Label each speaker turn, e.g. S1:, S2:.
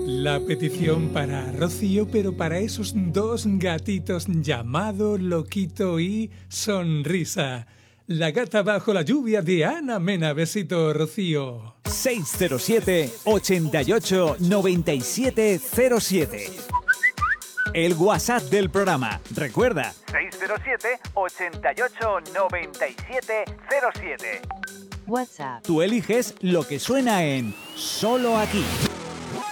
S1: La petición para Rocío, pero para esos dos gatitos llamado Loquito y Sonrisa. La gata bajo la lluvia de Ana Mena. Besito, Rocío.
S2: 607 88 97 07. El WhatsApp del programa. Recuerda, 607 88 97 07.
S3: WhatsApp.
S2: Tú eliges lo que suena en Solo Aquí.